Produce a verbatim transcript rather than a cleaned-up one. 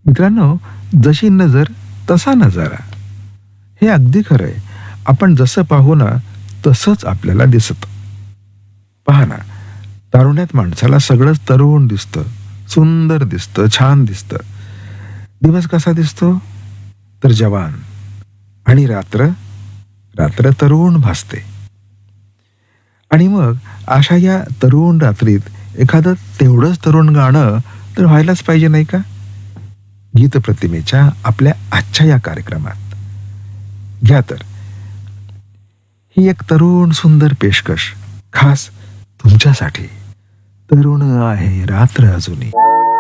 मित्रांनो, जशी नजर तसा नजारा, हे अगदी खरं आहे. आपण जसं पाहू ना तसंच आपल्याला दिसतं. पहा ना, तारुण्यात माणसाला सगळंच तरुण दिसतं, सुंदर दिसतं, छान दिसतं. दिवस कसा दिसतो तर जवान, आणि रात्र रात्र तरुण भासते. आणि मग अशा या तरुण रात्रीत एखादं तेवढंच तरुण गाणं तर व्हायलाच पाहिजे, नाही का? गीत प्रतिमेच्या आपल्या आजच्या या कार्यक्रमात घ्या तर ही एक तरुण सुंदर पेशकश खास तुमच्यासाठी. तरुण आहे रात्र अजूनी.